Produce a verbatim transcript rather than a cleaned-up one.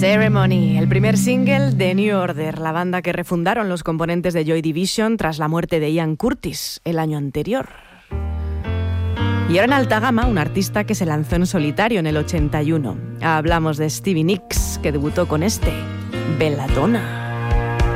Ceremony, el primer single de New Order, la banda que refundaron los componentes de Joy Division tras la muerte de Ian Curtis el año anterior. Y ahora en alta gama, un artista que se lanzó en solitario en el ochenta y uno. Hablamos de Stevie Nicks, que debutó con este, Belladonna.